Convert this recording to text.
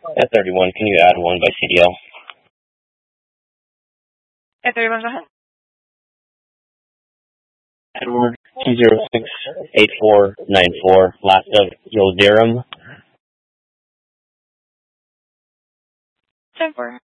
At 31, can you add one by CDL? At 31, go ahead. Edward 2068494, last of Yildirim. 10-4.